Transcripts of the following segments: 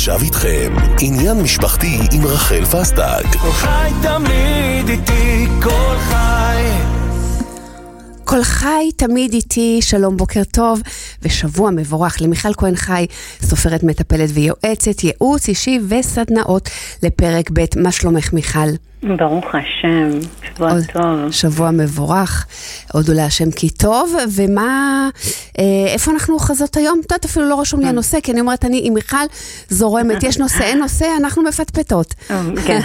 עכשיו איתכם עניין משפחתי עם רחל פסטג. כל חי תמיד איתי, כל חי. כל חי תמיד איתי, שלום, בוקר טוב ושבוע מבורך למיכל כהן חי, סופרת, מטפלת ויועצת ייעוץ אישי וסדנאות לפרק ב'. מה שלומך מיכל? ברוך השם, שבוע טוב. שבוע מבורך, עוד אולי השם כי טוב. ומה, איפה אנחנו אוחזות היום? תת אפילו לא רשום לי הנושא, כי אני אומרת, אני עם מיכל זורמת, יש נושא, אין נושא, אנחנו מפטפטות. כן,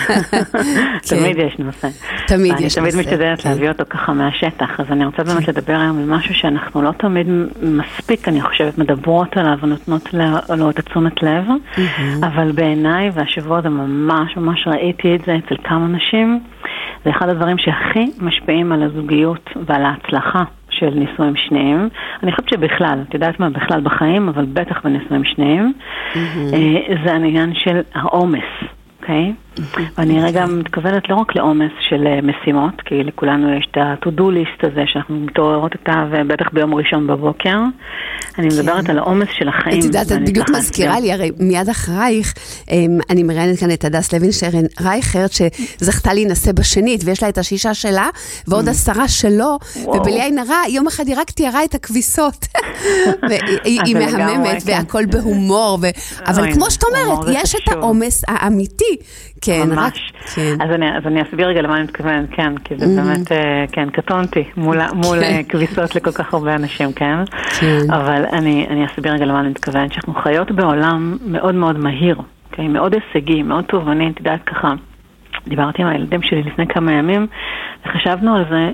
תמיד יש נושא. תמיד יש נושא. אני תמיד משתדלת להביא אותו ככה מהשטח, אז אני רוצה באמת לדבר היום על משהו שאנחנו לא תמיד מספיק, אני חושבת, מדברות עליו ונותנות לו את תשומת לב, אבל בעיניי, והשבוע זה ממש ממש ראיתי את זה אצל כמה נשים, זה אחד הדברים שהכי משפיעים על הזוגיות ועל ההצלחה של נישואים שניים. אני חושבת שבכלל, את יודעת מה, בכלל בחיים, אבל בטח בנישואים שניים, זה העניין של העומס, אוקיי? ואני רגע מתכוונת לא רק לעומס של משימות, כי לכולנו יש את ה-to-do list הזה שאנחנו מתעוררות אותה, ובטח ביום ראשון בבוקר. אני מדברת על העומס של החיים. את יודעת, את בדיוק מזכירה לי, הרי מיד אחרייך, אני מראיינת כאן את הדס לוינשטיין רייכרד, שזכתה להינשא בשנית, ויש לה את השישה שלה, ועוד 10 שלו, ובלי עין הרע, יום אחד היא רק תיארה את הכביסות. והיא מהממת, והכל בהומור, אבל כמו שאת אומרת, יש את העומס האמיתי. כן, ממש. אז אני אסביר רגע למה אני מתכוון, כן, כי זה באמת, כן, קטונתי מול כביסות לכל כך הרבה אנשים, כן? אבל אני אסביר רגע למה אני מתכוון, שאנחנו חיות בעולם מאוד מאוד מהיר, מאוד הישגי, מאוד תובעני, את יודעת ככה. דיברתי עם הילדים שלי לפני כמה ימים, וחשבנו על זה,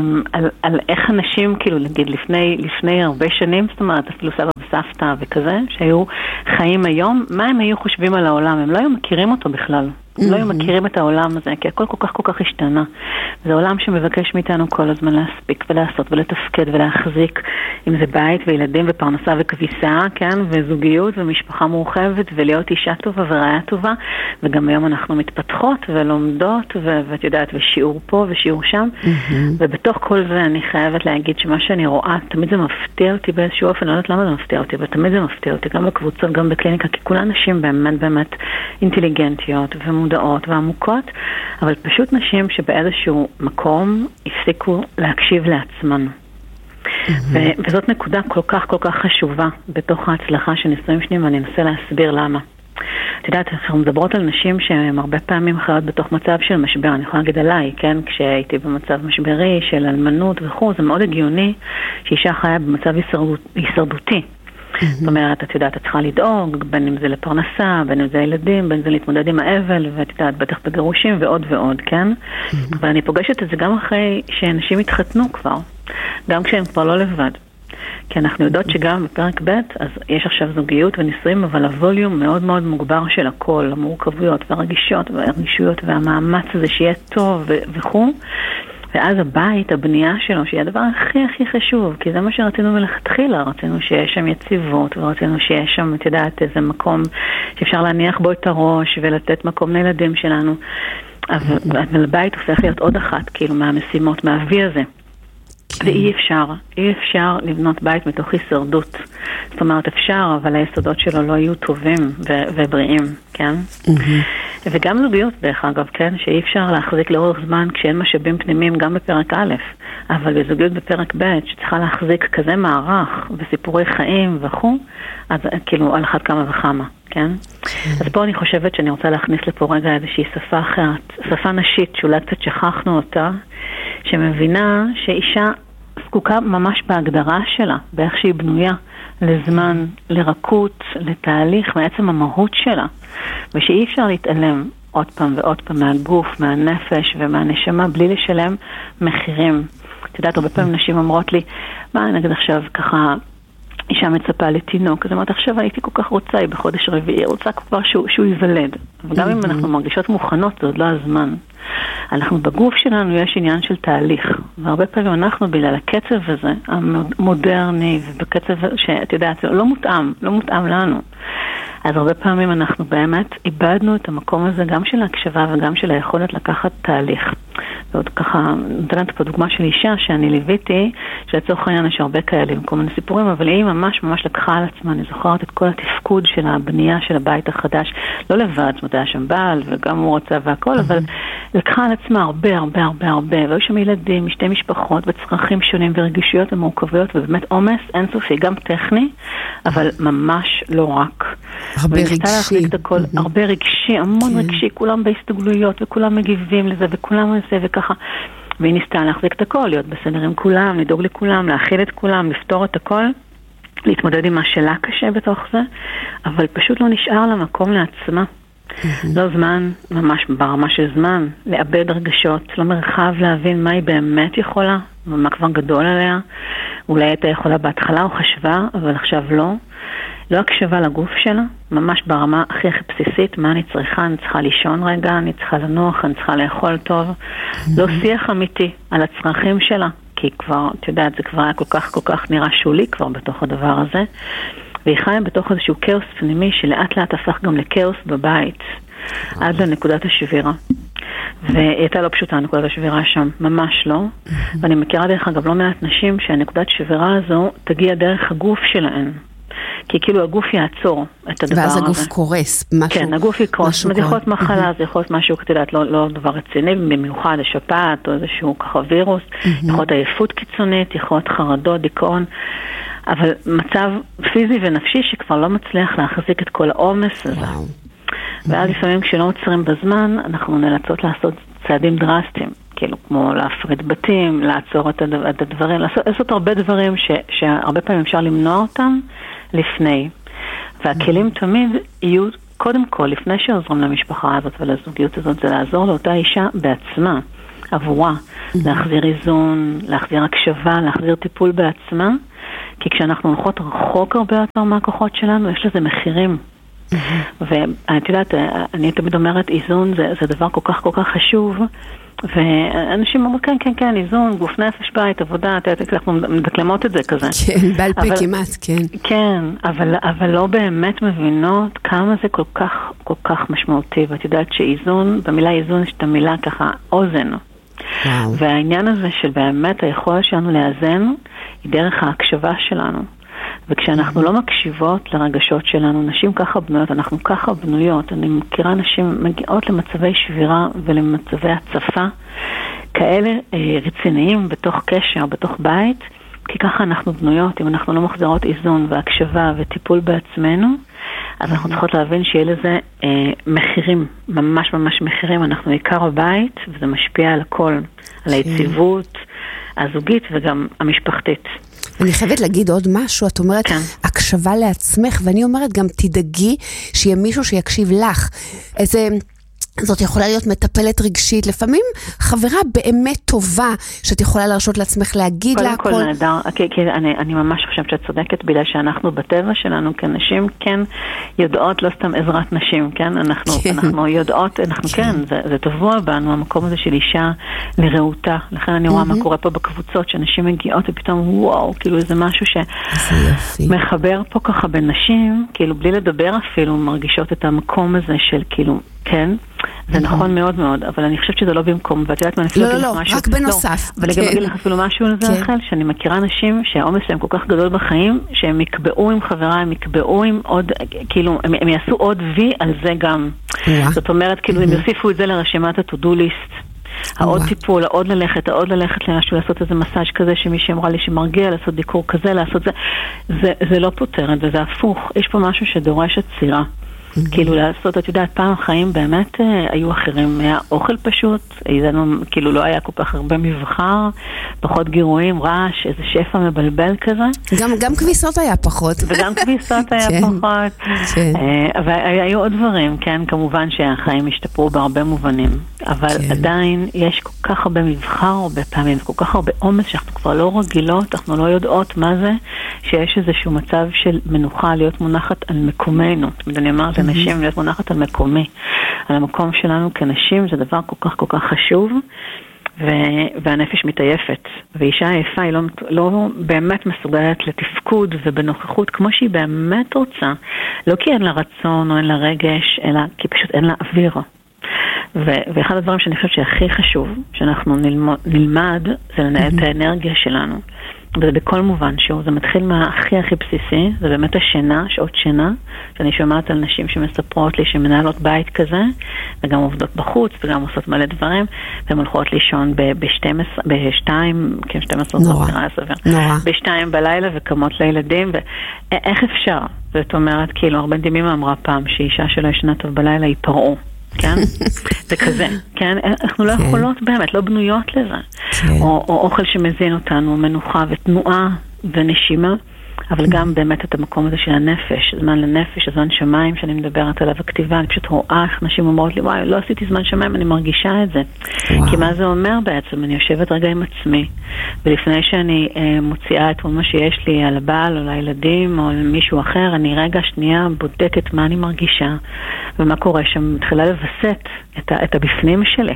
על איך אנשים, כאילו, נגיד, לפני הרבה שנים, זאת אומרת, אפילו סבא וסבתא וכזה, שהיו חיים היום, מה הם היו חושבים על העולם? הם לא היו מכירים אותו בכלל. הם לא היו מכירים את העולם הזה, כי הכל כל כך השתנה. זה עולם שמבקש מאיתנו כל הזמן להספיק ולעשות ולתפקד ולהחזיק, אם זה בית וילדים ופרנסה וכביסה, כן, וזוגיות ומשפחה מורחבת, ולהיות אישה טובה ורעיה טובה, וגם היום אנחנו מתפתחות ולומדות, ואת יודעת, ושיעור פה ושיעור שם, ובתוך כל זה אני חייבת להגיד שמה שאני רואה, תמיד זה מפתיע אותי באיזשהו אופן, לא יודעת למה זה מפתיע אותי, אבל תמיד זה מפתיע אותי, גם בקבוצות, גם בקליניקה, כי כולן נשים באמת אינטליגנטיות ומודעות ועמוקות, אבל פשוט נשים שבאיזשהו מקום הפסיקו להקשיב לעצמן. וזאת נקודה כל כך חשובה בתוך ההצלחה של נישואים שניים, ואני אנסה להסביר למה. את יודעת, אנחנו מדברות על נשים שהן הרבה פעמים חיות בתוך מצב של משבר. אני יכולה להגיד עליי, כן? כשהייתי במצב משברי של אלמנות וכו', זה מאוד הגיוני שאישה חיה במצב הישרדותי. זאת אומרת, את יודעת, את צריכה לדאוג, בין אם זה לפרנסה, בין אם זה ילדים, בין אם זה להתמודד עם האבל, ואת יודעת, בטח בגירושים ועוד ועוד, כן? אבל אני פוגשת את זה גם אחרי שאנשים התחתנו כבר, גם כשהם כבר לא לבד. כי אנחנו יודעות שגם בפרק ב' אז יש עכשיו זוגיות ונישואים, אבל הווליום מאוד מאוד מוגבר של הכל, המורכבויות והרגישות והרגישויות והמאמץ הזה שיהיה טוב וכו'. ואז הבית, הבנייה שלו, שהיא הדבר הכי חשוב, כי זה מה שרצינו מלכתחילה, רצינו שיש שם יציבות, ורצינו שיש שם, את יודעת, איזה מקום שאפשר להניח בו את הראש, ולתת מקום לילדים שלנו. אבל הבית הופך להיות עוד אחת, כאילו, מהמשימות, מהאבי הזה. ואי אפשר לבנות בית מתוך הישרדות. זאת אומרת, אפשר, אבל היסודות שלו לא יהיו טובים ובריאים, כן? וגם זוגיות, דרך אגב, כן? שאי אפשר להחזיק לאורך זמן כשאין משאבים פנימיים גם בפרק א', אבל בזוגיות בפרק ב' שצריכה להחזיק כזה מערך וסיפורי חיים וכו', אז כאילו על אחת כמה וכמה, כן? אז פה אני חושבת שאני רוצה להכניס לפה רגע איזושהי שפה אחרת, שפה נשית שאולי קצת שכחנו אותה, שמבינה שאישה זקוקה ממש בהגדרה שלה, באיך שהיא בנויה, לזמן, לרכות, לתהליך, מעצם המהות שלה, ושאי אפשר להתעלם עוד פעם ועוד פעם מהגוף, מהנפש ומהנשמה, בלי לשלם מחירים. את יודעת, הרבה פעמים נשים אומרות לי, מה נגיד עכשיו ככה, אישה מצפה לתינוק, אז אמרת, עכשיו הייתי כל כך רוצה, היא בחודש רביעי, רוצה כבר שהוא ייוולד. וגם אם אנחנו מרגישות מוכנות, זה עוד לא הזמן. אנחנו בגוף שלנו יש עניין של תהליך, והרבה פעמים אנחנו בגלל הקצב הזה, המודרני, ובקצב שאת יודעת, זה לא מותאם לנו. אז הרבה פעמים אנחנו באמת איבדנו את המקום הזה, גם של ההקשבה וגם של היכולת לקחת תהליך. ועוד ככה, נותנת פה דוגמה של אישה שאני ליוויתי, שלצורך העניין יש הרבה כאלה עם כל מיני סיפורים, אבל היא ממש ממש לקחה על עצמה, אני זוכרת את כל התפקוד של הבנייה של הבית החדש, לא לבד, זאת אומרת, היה שם בעל, וגם הוא רוצה והכל, אבל לקחה על עצמה הרבה, הרבה, הרבה, הרבה, והיו שם ילדים, משתי משפחות, וצרכים שונים ורגישויות ומורכבויות, ובאמת עומס אינסופי, גם טכני, אבל ממש לא רק. הרבה רגשי. הרבה רגשי, המון רגשי, כולם בהסתגלויות, וכולם מגיבים לזה, וכולם לזה, וככה. והיא ניסתה להחזיק את הכל, להיות בסדר עם כולם, לדאוג לכולם, להכיל את כולם, לפתור את הכל, להתמודד עם מה שלה קשה בתוך זה, אבל פשוט לא נשאר לה מקום לעצמה. לא זמן, ממש ברמה של זמן, לאבד רגשות, לא מרחב להבין מה היא באמת יכולה, ומה כבר גדול עליה. אולי הייתה יכולה בהתחלה או חשבה, אבל עכשיו לא. לא הקשבה לגוף שלה, ממש ברמה הכי בסיסית, מה אני צריכה? אני צריכה לישון רגע, אני צריכה לנוח, אני צריכה לאכול טוב. לא שיח אמיתי על הצרכים שלה, כי כבר, את יודעת, זה כבר היה כל כך נראה שולי כבר בתוך הדבר הזה. והיא חיה בתוך איזשהו כאוס פנימי שלאט לאט הפך גם לכאוס בבית, עד לנקודת השבירה. והיא הייתה לא פשוטה, נקודת השבירה שם, ממש לא. ואני מכירה דרך אגב לא מעט נשים שהנקודת שבירה הזו תגיע דרך הגוף שלהן. כי כאילו הגוף יעצור את הדבר הזה. ואז הגוף קורס, משהו. כן, הגוף יקרוס. זה יכול להיות מחלה, זה יכול להיות משהו, כתדעת, לא דבר רציני, במיוחד השפעת או איזשהו ככה וירוס, יכול להיות עייפות קיצונית, יכול להיות חרדות, דיכאון, אבל מצב פיזי ונפשי שכבר לא מצליח להחזיק את כל העומס הזה. ואז לפעמים כשלא עוצרים בזמן, אנחנו נאלצות לעשות צעדים דרסטיים, כאילו כמו להפריד בתים, לעצור את הדברים, לעשות הרבה דברים שהרבה פעמים אפשר למנוע אותם לפני. והכלים תמיד יהיו, קודם כל, לפני שעוזרים למשפחה הזאת ולזוגיות הזאת, זה לעזור לאותה אישה בעצמה, עבורה, להחזיר איזון, להחזיר הקשבה, להחזיר טיפול בעצמה, כי כשאנחנו הולכות רחוק הרבה יותר מהכוחות שלנו, יש לזה מחירים. ואת יודעת, אני תמיד אומרת, איזון זה דבר כל כך חשוב, ואנשים אומרים, כן, איזון, גוף נפש, בית, עבודה, אנחנו מדקלמות את זה כזה. כן, בעל פה כמעט, כן. כן, אבל לא באמת מבינות כמה זה כל כך משמעותי, ואת יודעת שאיזון, במילה איזון יש את המילה ככה, אוזן. והעניין הזה של באמת היכולת שלנו לאזן, היא דרך ההקשבה שלנו. וכשאנחנו לא מקשיבות לרגשות שלנו, נשים ככה בנויות, אנחנו ככה בנויות, אני מכירה נשים מגיעות למצבי שבירה ולמצבי הצפה, כאלה רציניים בתוך קשר, בתוך בית, כי ככה אנחנו בנויות, אם אנחנו לא מחזירות איזון והקשבה וטיפול בעצמנו, אז אנחנו צריכות להבין שיהיה לזה מחירים, ממש מחירים, אנחנו עיקר הבית, וזה משפיע על הכל, על היציבות הזוגית וגם המשפחתית. אני חייבת להגיד עוד משהו, את אומרת, הקשבה לעצמך, ואני אומרת גם תדאגי שיהיה מישהו שיקשיב לך. זאת יכולה להיות מטפלת רגשית, לפעמים חברה באמת טובה, שאת יכולה להרשות לעצמך להגיד לה הכל. קודם כל נהדר, כי אני ממש חושבת שאת צודקת, בגלל שאנחנו בטבע שלנו כנשים, כן, יודעות לא סתם עזרת נשים, כן, אנחנו יודעות, כן, זה טבוע בנו, המקום הזה של אישה לרעותה, לכן אני רואה מה קורה פה בקבוצות, שאנשים מגיעות ופתאום וואו, כאילו זה משהו שמחבר פה ככה בין נשים, כאילו בלי לדבר אפילו, מרגישות את המקום הזה של כאילו, כן, זה נכון מאוד מאוד, אבל אני חושבת שזה לא במקום, ואת יודעת מה, אני אפילו אגיד לך משהו. לא, רק בנוסף. אבל אני גם אגיד לך אפילו משהו על זה אחר, שאני מכירה אנשים שהעומס להם כל כך גדול בחיים, שהם יקבעו עם חברה, הם יקבעו עם עוד, כאילו, הם יעשו עוד וי על זה גם. זאת אומרת, כאילו, הם יוסיפו את זה לרשימת ה-to-do list. העוד טיפול, העוד ללכת למשהו, לעשות איזה מסאז' כזה שמישהי אמרה לי שמרגיע, לעשות דיקור כזה, לעשות זה. זה לא פותר את זה, זה הפוך. יש פה משהו שדורש עצירה. כאילו לעשות, את יודעת, פעם החיים באמת היו אחרים, היה אוכל פשוט, כאילו לא היה כל כך הרבה מבחר, פחות גירויים, רעש, איזה שפע מבלבל כזה. גם כביסות היה פחות. וגם כביסות היה פחות. אבל היו עוד דברים, כן, כמובן שהחיים השתפרו בהרבה מובנים, אבל עדיין יש כל כך הרבה מבחר, הרבה פעמים, כל כך הרבה עומס שאנחנו כבר לא רגילות, אנחנו לא יודעות מה זה, שיש איזשהו מצב של מנוחה להיות מונחת על מקומנו. אני אמרת נשים להיות מונחת על מקומי, על המקום שלנו כנשים, זה דבר כל כך חשוב, והנפש מתעייפת, ואישה עייפה היא לא באמת מסוגלת לתפקוד ובנוכחות כמו שהיא באמת רוצה, לא כי אין לה רצון או אין לה רגש, אלא כי פשוט אין לה אוויר. ואחד הדברים שאני חושבת שהכי חשוב שאנחנו נלמד זה לנהל את האנרגיה שלנו. וזה בכל מובן שהוא, זה מתחיל מהכי הכי בסיסי, זה באמת השינה, שעות שינה, שאני שומעת על נשים שמספרות לי שמנהלות בית כזה, וגם עובדות בחוץ, וגם עושות מלא דברים, והן הולכות לישון ב-12, כן, 12 נורא, נורא. ב-2 בלילה וקמות לילדים, ואיך אפשר? זאת אומרת, כאילו, הרבה דימים אמרה פעם, שאישה שלא ישנה טוב בלילה היא פרעה. כן? זה כזה, כן? אנחנו לא יכולות באמת, לא בנויות לזה. או אוכל שמזין אותנו, מנוחה ותנועה ונשימה, אבל גם באמת את המקום הזה של הנפש, זמן לנפש, זמן שמיים שאני מדברת עליו הכתיבה, אני פשוט רואה איך נשים אומרות לי, וואי, לא עשיתי זמן שמיים, אני מרגישה את זה. כי מה זה אומר בעצם? אני יושבת רגע עם עצמי, ולפני שאני מוציאה את מה שיש לי על הבעל או לילדים או למישהו אחר, אני רגע שנייה בודקת מה אני מרגישה, ומה קורה שם, מתחילה לבסט את הבפנים שלי,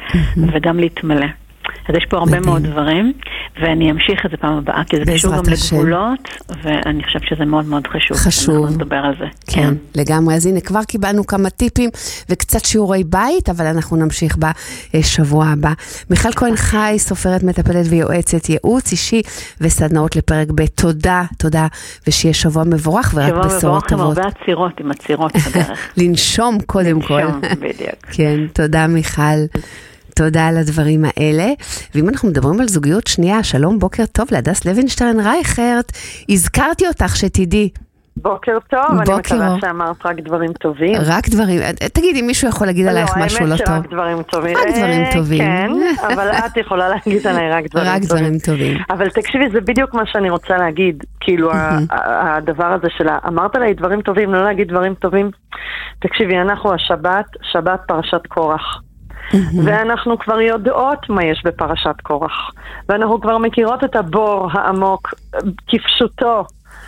וגם להתמלא. אז יש פה הרבה מאוד דברים, ואני אמשיך את זה פעם הבאה, כי זה קשור גם לגבולות, ואני חושבת שזה מאוד מאוד חשוב. חשוב. אנחנו נדבר על זה. כן, לגמרי. אז הנה, כבר קיבלנו כמה טיפים, וקצת שיעורי בית, אבל אנחנו נמשיך בשבוע הבא. מיכל כהן חי, סופרת, מטפלת ויועצת ייעוץ אישי, וסדנאות לפרק ב'. תודה, תודה, ושיהיה שבוע מבורך, ורק בשורות טובות. שבוע מבורך עם הרבה עצירות, עם עצירות בדרך. לנשום קודם כל. לנשום, בדיוק. כן, תודה מיכל. תודה על הדברים האלה. ואם אנחנו מדברים על זוגיות שנייה, שלום, בוקר טוב להדס לוינשטיין רייכרט. הזכרתי אותך שתדעי. בוקר טוב, אני מקווה שאמרת רק דברים טובים. רק דברים, תגידי, מישהו יכול להגיד עלייך משהו לא טוב? האמת שרק דברים טובים. רק דברים טובים. כן, אבל את יכולה להגיד עליי רק דברים טובים. רק דברים טובים. אבל תקשיבי, זה בדיוק מה שאני רוצה להגיד. כאילו, הדבר הזה שלה, אמרת עליי דברים טובים, לא להגיד דברים טובים. תקשיבי, אנחנו השבת, שבת פרשת קורח. ואנחנו כבר יודעות מה יש בפרשת קורח, ואנחנו כבר מכירות את הבור העמוק כפשוטו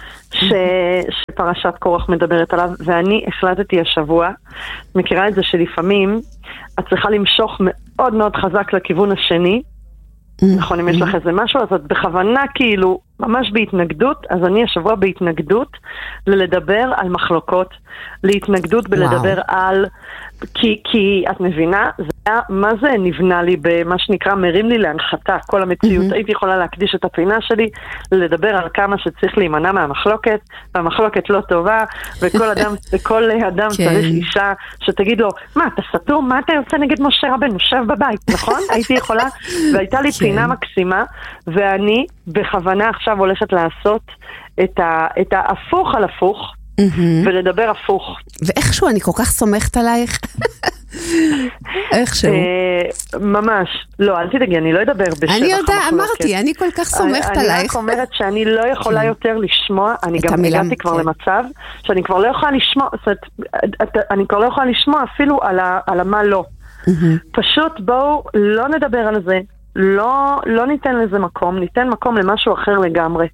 שפרשת קורח מדברת עליו. ואני החלטתי השבוע, מכירה את זה שלפעמים את צריכה למשוך מאוד מאוד חזק לכיוון השני, נכון, אם יש לך איזה משהו, אז את בכוונה כאילו ממש בהתנגדות. אז אני השבוע בהתנגדות לדבר על מחלוקות, להתנגדות בלדבר על, כי את מבינה, מה זה נבנה לי במה שנקרא מרים לי להנחתה, כל המציאות. הייתי יכולה להקדיש את הפינה שלי לדבר על כמה שצריך להימנע מהמחלוקת, והמחלוקת לא טובה, וכל אדם צריך אישה שתגיד לו, מה, אתה סתום? מה אתה יוצא נגד משה רבנו? שב בבית, נכון? הייתי יכולה, והייתה לי פינה מקסימה, ואני בכוונה עכשיו הולכת לעשות את ההפוך על הפוך, ולדבר הפוך. ואיכשהו אני כל כך סומכת עלייך. איכשהו. ממש. לא, אל תדאגי, אני לא אדבר בשבח המחלוקת. אני יודע, אמרתי, אני כל כך סומכת עלייך. אני רק אומרת שאני לא יכולה יותר לשמוע, אני גם הגעתי כבר למצב שאני כבר לא יכולה לשמוע, אני כבר לא יכולה לשמוע אפילו על מה לא. פשוט בואו לא נדבר על זה. לא ניתן לזה מקום, ניתן מקום למשהו אחר לגמרי.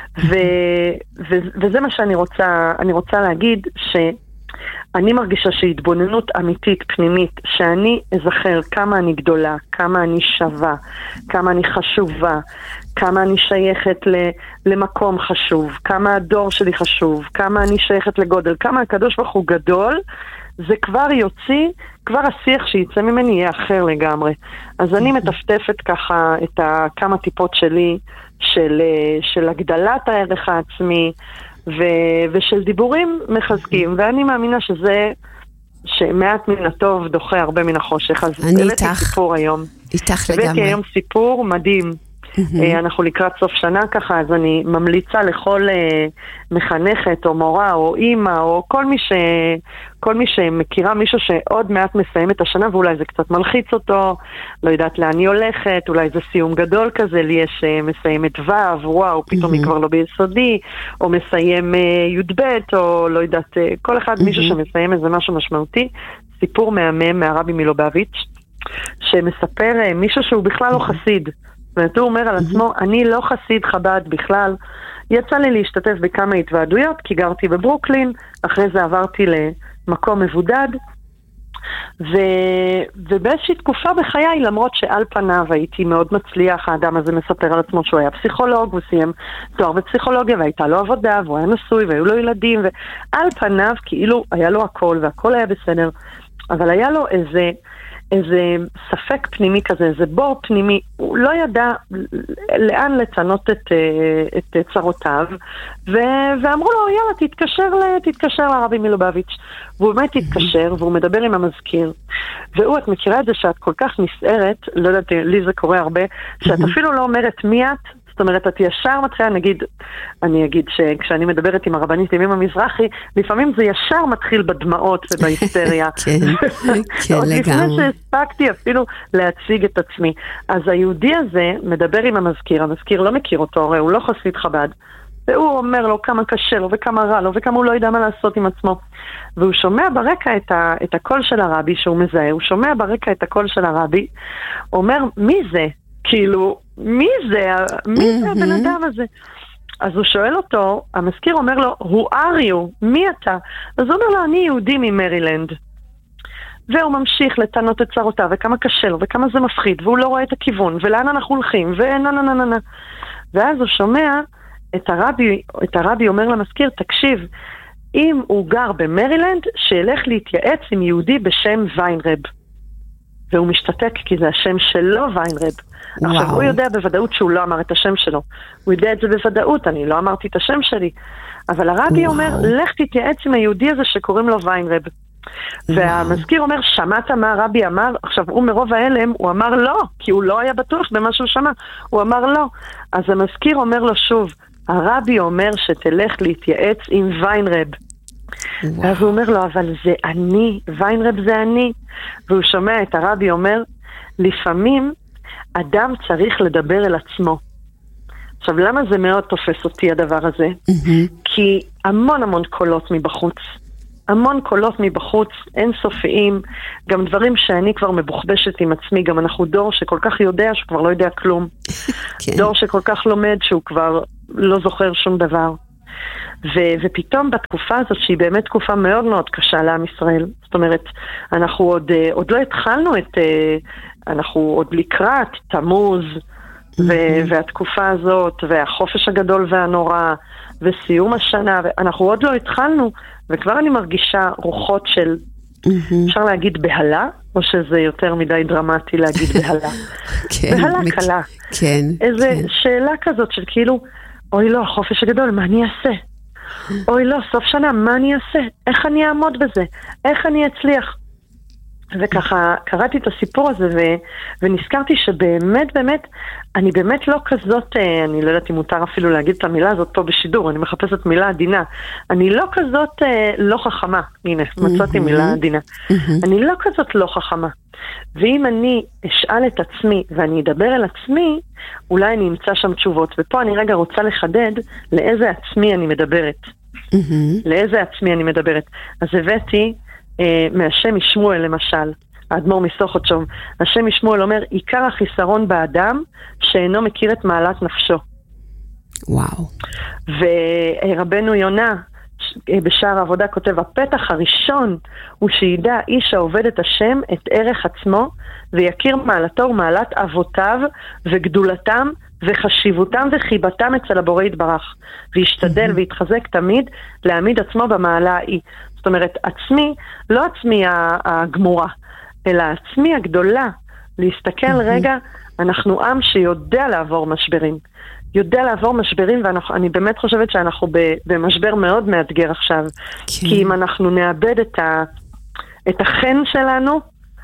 וזה מה שאני רוצה להגיד, שאני מרגישה שהתבוננות אמיתית פנימית, שאני אזכר כמה אני גדולה, כמה אני שווה, כמה אני חשובה, כמה אני שייכת למקום חשוב, כמה הדור שלי חשוב, כמה אני שייכת לגודל, כמה הקדוש ברוך הוא גדול, זה כבר יוציא, כבר השיח שיצא ממני יהיה אחר לגמרי. אז אני מטפטפת ככה את כמה טיפות שלי של הגדלת הערך העצמי ושל דיבורים מחזקים, ואני מאמינה שמעט מן הטוב דוחה הרבה מן החושך. אז הבאתי סיפור היום. איתך לגמרי. הבאתי היום סיפור מדהים. אנחנו לקראת סוף שנה ככה, אז אני ממליצה לכל מחנכת או מורה או אימא או כל מי שמכירה מישהו שעוד מעט מסיים את השנה ואולי זה קצת מלחיץ אותו, לא יודעת לאן היא הולכת, אולי זה סיום גדול כזה, לי יש מסיים את וואו, פתאום היא כבר לא ביסודי, או מסיים י"ב, או לא יודעת, כל אחד מישהו שמסיים איזה משהו משמעותי. סיפור מהמם מהרבי מלובביץ' שמספר מישהו שהוא בכלל לא חסיד, הוא אומר על עצמו, אני לא חסיד חב"ד בכלל. יצא לי להשתתף בכמה התוועדויות, כי גרתי בברוקלין, אחרי זה עברתי למקום מבודד, ובאיזושהי תקופה בחיי, למרות שעל פניו הייתי מאוד מצליח, האדם הזה מספר על עצמו שהוא היה פסיכולוג, הוא סיים תואר בפסיכולוגיה, והייתה לו עבודה, והוא היה נשוי, והיו לו ילדים, ועל פניו כאילו היה לו הכל, והכל היה בסדר, אבל היה לו איזה ספק פנימי כזה, איזה בור פנימי, הוא לא ידע לאן לצנות את צרותיו, ואמרו לו, יאללה, תתקשר לרבי מלובביץ', והוא באמת התקשר, והוא מדבר עם המזכיר, והוא, את מכירה את זה שאת כל כך נסערת, לא יודעת, לי זה קורה הרבה, שאת אפילו לא אומרת מי את, זאת אומרת, את ישר מתחילה, אני אגיד שכשאני מדברת עם הרבנית ימימה מזרחי, לפעמים זה ישר מתחיל בדמעות ובהיסטריה. כן, עוד לגמרי. לפני שהספקתי אפילו להציג את עצמי. אז היהודי הזה מדבר עם המזכיר לא מכיר אותו, הרי הוא לא חסיד חב"ד, והוא אומר לו כמה קשה לו וכמה רע לו וכמה הוא לא יודע מה לעשות עם עצמו. והוא שומע ברקע את הקול של הרבי שהוא מזהה, הוא שומע ברקע את הקול של הרבי, אומר, מי זה? כאילו, מי זה הבן אדם הזה? אז הוא שואל אותו, המזכיר אומר לו, who are you? מי אתה? אז הוא אומר לו, אני יהודי ממרילנד. והוא ממשיך לטענות את צרותיו, וכמה קשה לו, וכמה זה מפחיד, והוא לא רואה את הכיוון, ולאן אנחנו הולכים, וננננננ. ואז הוא שומע את הרבי אומר למזכיר, תקשיב, אם הוא גר במרילנד, שילך להתייעץ עם יהודי בשם ויינרב. והוא משתתק כי זה השם שלו ויינרב. עכשיו הוא יודע בוודאות שהוא לא אמר את השם שלו. הוא יודע את זה בוודאות, אני לא אמרתי את השם שלי. אבל הרבי אומר, לך תתייעץ עם היהודי הזה שקוראים לו ויינרב. והמזכיר אומר, שמעת מה הרבי אמר? עכשיו הוא מרוב ההלם, הוא אמר לא, כי הוא לא היה בטוח במה שהוא שמע. הוא אמר לא. אז המזכיר אומר לו שוב, הרבי אומר שתלך להתייעץ עם ויינרב. אז הוא אומר לו, אבל זה אני, ויינרב זה אני. והוא שומע את הרבי אומר, לפעמים אדם צריך לדבר אל עצמו. עכשיו, למה זה מאוד תופס אותי הדבר הזה? כי המון קולות מבחוץ. המון קולות מבחוץ, אין סופיים, גם דברים שאני כבר מבוחבשת עם עצמי, גם אנחנו דור שכל כך יודע שהוא כבר לא יודע כלום. דור שכל כך לומד שהוא כבר לא זוכר שום דבר. ופתאום בתקופה הזאת, שהיא באמת תקופה מאוד מאוד קשה לעם ישראל, זאת אומרת, אנחנו עוד לא התחלנו אנחנו עוד לקראת תמוז, והתקופה הזאת, והחופש הגדול והנורא, וסיום השנה, אנחנו עוד לא התחלנו, וכבר אני מרגישה רוחות של, אפשר להגיד בהלה, או שזה יותר מדי דרמטי להגיד בהלה. בהלה קלה. איזה שאלה כזאת של כאילו, אוי לא, החופש הגדול, מה אני אעשה? אוי לא, סוף שנה, מה אני אעשה? איך אני אעמוד בזה? איך אני אצליח? וככה קראתי את הסיפור הזה ונזכרתי שבאמת, אני באמת לא כזאת, אני לא יודעת אם מותר אפילו להגיד את המילה הזאת פה בשידור, אני מחפשת מילה עדינה. אני לא כזאת לא חכמה, הנה, מצאתי מילה עדינה. אני לא כזאת לא חכמה. ואם אני אשאל את עצמי ואני אדבר אל עצמי, אולי אני אמצא שם תשובות. ופה אני רגע רוצה לחדד לאיזה עצמי אני מדברת. לאיזה עצמי אני מדברת. אז הבאתי מהשם משמואל למשל, האדמו"ר מסוכותשוב, השם משמואל אומר, עיקר החיסרון באדם שאינו מכיר את מעלת נפשו. וואו. ורבנו יונה בשער העבודה כותב, הפתח הראשון הוא שידע איש העובד את השם את ערך עצמו, ויכיר מעלתו ומעלת אבותיו וגדולתם וחשיבותם וחיבתם אצל הבורא יתברך, וישתדל ויתחזק תמיד להעמיד עצמו במעלה ההיא. זאת אומרת, עצמי, לא עצמי הגמורה, אלא עצמי הגדולה, להסתכל רגע, אנחנו עם שיודע לעבור משברים. יודע לעבור משברים, ואני באמת חושבת שאנחנו במשבר מאוד מאתגר עכשיו. כי אם אנחנו נאבד את החן שלנו,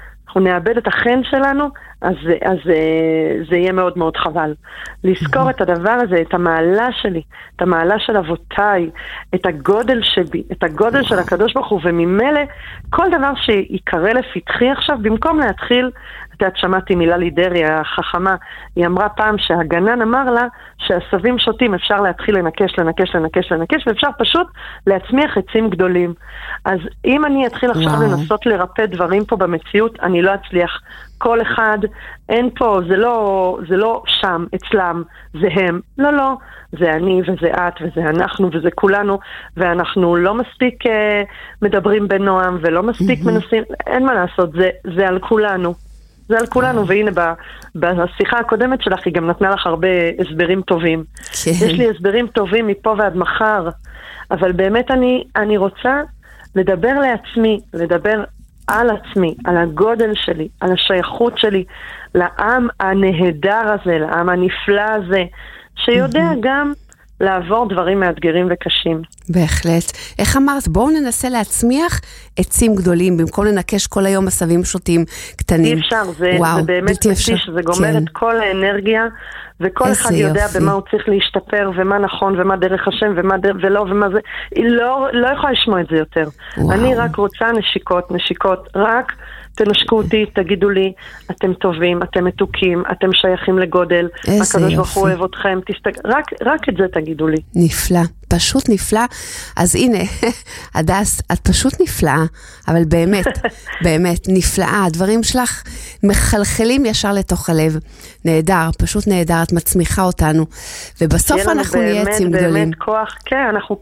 אז זה יהיה מאוד מאוד חבל. לזכור את הדבר הזה, את המעלה שלי, את המעלה של אבותיי, את הגודל שבי, את הגודל של הקדוש ברוך הוא, וממילא כל דבר שיקרא לפתחי עכשיו, במקום להתחיל, את שמעתי מילה לידרי החכמה, היא אמרה פעם שהגנן אמר לה שהסבים שוטים אפשר להתחיל לנקש, ואפשר פשוט להצמיח עצים גדולים. אז אם אני אתחיל עכשיו לנסות לרפא דברים פה במציאות, אני לא אצליח. כל אחד, אין פה, זה לא שם, אצלם, זה הם. לא, זה אני וזה את וזה אנחנו וזה כולנו, ואנחנו לא מספיק מדברים בנועם ולא מספיק מנסים, אין מה לעשות, זה על כולנו. זה על כולנו, והנה בשיחה הקודמת שלך היא גם נתנה לך הרבה הסברים טובים. יש לי הסברים טובים מפה ועד מחר, אבל באמת אני רוצה לדבר לעצמי, לדבר על עצמי, על הגודל שלי, על השייכות שלי, לעם הנהדר הזה, לעם הנפלא הזה, שיודע גם לעבור דברים מאתגרים וקשים. בהחלט. איך אמרת? בואו ננסה להצמיח עצים גדולים, במקום לנקש כל היום עשבים שוטים קטנים. אי אפשר, זה באמת משיש, זה גומר את כל האנרגיה, וכל אחד יודע במה הוא צריך להשתפר, ומה נכון, ומה דרך השם, ולא, ומה זה. לא יכולה לשמוע את זה יותר. אני רק רוצה נשיקות, רק תנשקו אותי, תגידו לי, אתם טובים, אתם מתוקים, אתם שייכים לגודל, הקדוש ברוך הוא אוהב אתכם, רק את זה תגידו לי. נפלא, פשוט נפלא. אז הנה, הדס, את פשוט נפלאה, אבל באמת, באמת נפלאה. הדברים שלך מחלחלים ישר לתוך הלב. נהדר, פשוט נהדר, את מצמיחה אותנו. ובסוף אנחנו נהיה עצים גדולים. באמת כוח, כן, אנחנו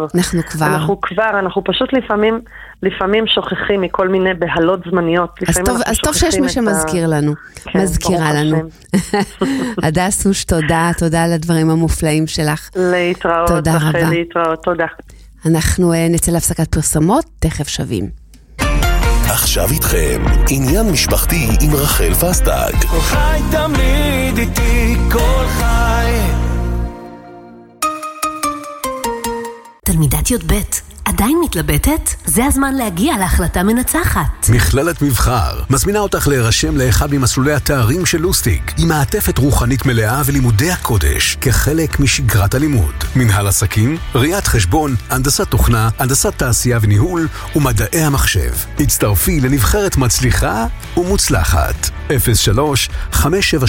פשוט לפעמים שוכחים מכל מיני בהלות זמניות. אז טוב שיש מי שמזכיר לנו, מזכירה לנו. הדס אוש, תודה על הדברים המופלאים שלך. להתראות, תודה רבה. להתראות, תודה. אנחנו נצא להפסקת פרסומות, תכף שווים. עכשיו איתכם, עניין משפחתי עם רחל פסטג. כל חי תמיד איתי, כל חי. תלמידת י"ב עדיין מתלבטת? זה הזמן להגיע להחלטה מנצחת. מכללת מבחר מזמינה אותך להירשם לאחד ממסלולי התארים של לוסטיק, עם מעטפת רוחנית מלאה ולימודי הקודש כחלק משגרת הלימוד. מנהל עסקים, ראיית חשבון, הנדסת תוכנה, הנדסת תעשייה וניהול ומדעי המחשב. הצטרפי לנבחרת מצליחה ומוצלחת. 03-5726-111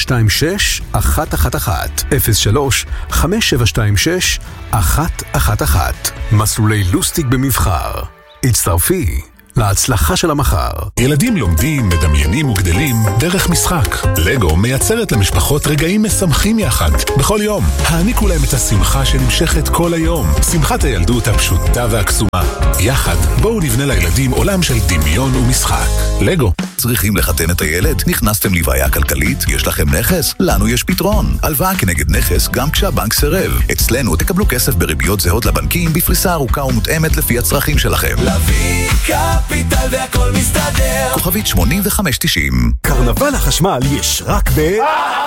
03-5726-111 מסלולי לוסטיק במבחר. הצטרפי להצלחה של המחר. ילדים לומדים, מדמיינים וגדלים דרך משחק. לגו מייצרת למשפחות רגעים משמחים יחד. בכל יום, העניקו להם את השמחה שנמשכת כל היום. שמחת הילדות הפשוטה והקסומה. יחד, בואו נבנה לילדים עולם של דמיון ומשחק. לגו. צריכים לחתן את הילד? נכנסתם לבעיה כלכלית? יש לכם נכס? לנו יש פתרון. הלוואה כנגד נכס גם כשהבנק סירב. אצלנו תקבלו כסף בריביות זהות לבנקים בפריסה ארוכה ומותאמת לפי הצרכים שלכם. להביא קפיטל והכל מסתדר. כוכבית 8590. קרנבל החשמל יש רק